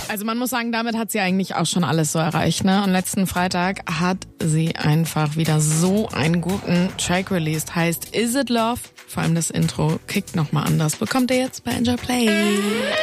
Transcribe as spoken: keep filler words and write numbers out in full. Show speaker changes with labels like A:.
A: Also man muss sagen, damit hat sie eigentlich auch schon alles so erreicht, ne? Und letzten Freitag hat sie einfach wieder so einen guten Track released. Heißt Is It Love? Vor allem das Intro kickt nochmal anders. Bekommt ihr jetzt bei Enjoy Play.